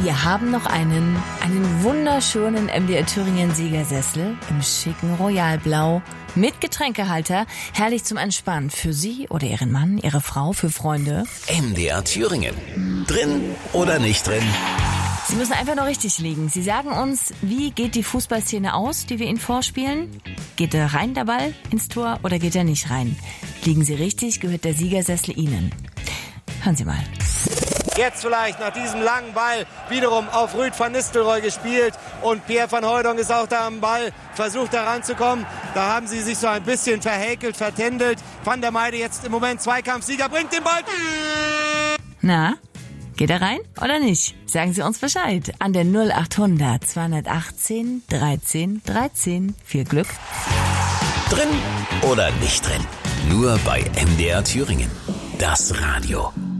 Wir haben noch einen wunderschönen MDR Thüringen Siegersessel im schicken Royalblau mit Getränkehalter. Herrlich zum Entspannen für Sie oder Ihren Mann, Ihre Frau, für Freunde. MDR Thüringen. Drin oder nicht drin? Sie müssen einfach nur richtig liegen. Sie sagen uns, wie geht die Fußballszene aus, die wir Ihnen vorspielen? Geht er rein, der Ball, ins Tor, oder geht er nicht rein? Liegen Sie richtig, gehört der Siegersessel Ihnen. Hören Sie mal. Jetzt vielleicht nach diesem langen Ball wiederum auf Ruud van Nistelrooy gespielt und Pierre van Hooijdonk ist auch da am Ball, versucht da ranzukommen. Da haben sie sich so ein bisschen verhäkelt, vertändelt. Van der Meijden jetzt im Moment Zweikampfsieger, bringt den Ball. Na, geht er rein oder nicht? Sagen Sie uns Bescheid an der 0800 218 13 13. Viel Glück. Drin oder nicht drin? Nur bei MDR Thüringen. Das Radio.